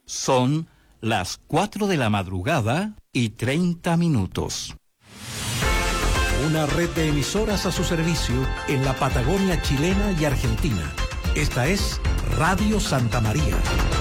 Son las 4 de la madrugada y 30 minutos. Una red de emisoras a su servicio en la Patagonia chilena y Argentina. Esta es Radio Santa María.